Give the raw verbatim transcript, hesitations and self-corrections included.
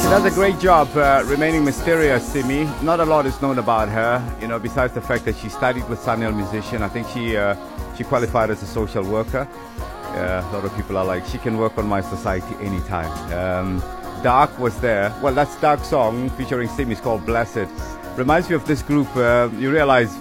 Does a great job uh, remaining mysterious, Simi. Not a lot is known about her, you know, besides the fact that she studied with Sanil Musician. I think she uh, she qualified as a social worker. Uh, a lot of people are like, she can work on my society anytime. Um, Dark was there. Well, that's Dark song featuring Simi. It's called Blessed. Reminds me of this group. Uh, you realize